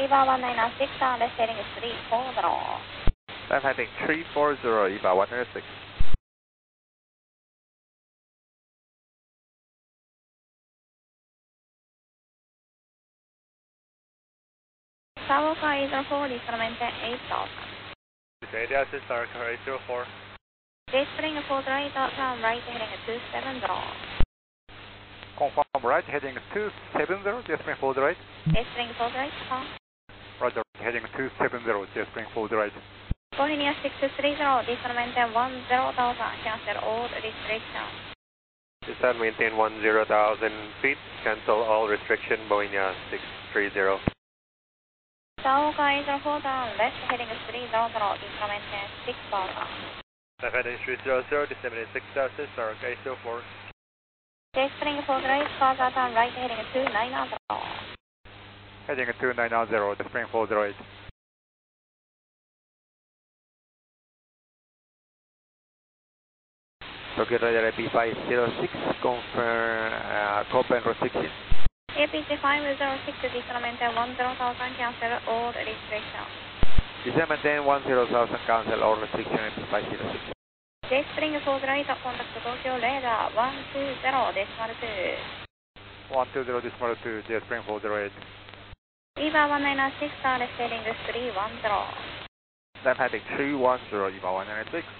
EVA 196, left heading 340. Left heading 340, EVA 106. Savoca 804, displacement 8000. Radio assist Savoca 804. Dayspring 48, turn right heading 270. Confirm right heading 270, Dayspring 4 right. Dayspring 48, turn. Roger, heading 270, Dayspring 4 right. Bohemia 630, displacement 10,000, cancel all restrictions. Descend, maintain 10,000 feet, cancel all restriction, Bohemia 630. Savoca 804, turn left heading 300, displacement 6000. Left heading 300, descending 6,000, Savoca 804. Dayspring 48, further turn right heading 290. Heading 290, Dayspring 408. Tokyo Radar AP506, confirm Copen restriction. APC 506, displacement 10,000, cancel all restrictions. Descend 10,000, cancel all restriction AP506. Dayspring 48, contact Tokyo Radar 120.2. 120.2, Dayspring 408. EVA 196, left heading 310. Left heading 310, EVA 196.